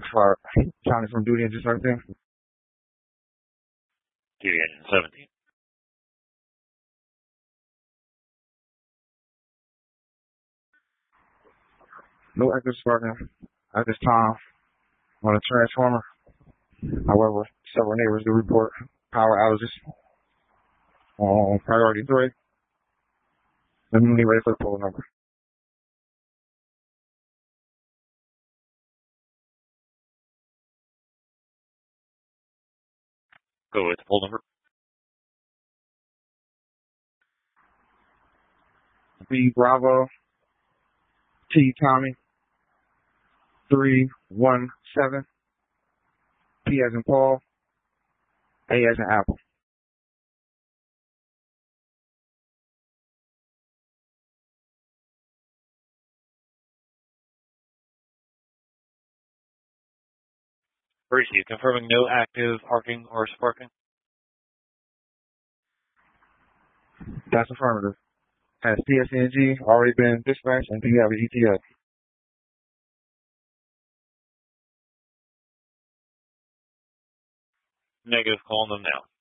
for Johnny from duty and just everything. Duty engine 17. No active sparking at this time on the transformer. However, several neighbors do report power outages on priority 3. Let me ready for the poll number. Go with the poll number. B Bravo T Tommy 317 P as in Paul A as in Apple. Receive. Confirming no active arcing or sparking. That's affirmative. Has PSNG already been dispatched and do you have an ETA? Negative. Calling them now.